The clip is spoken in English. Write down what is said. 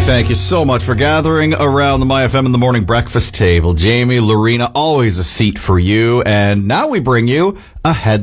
Thank you so much for gathering around the MyFM in the morning breakfast table. Jamie, Lorena, always a seat for you. And now we bring you a headline.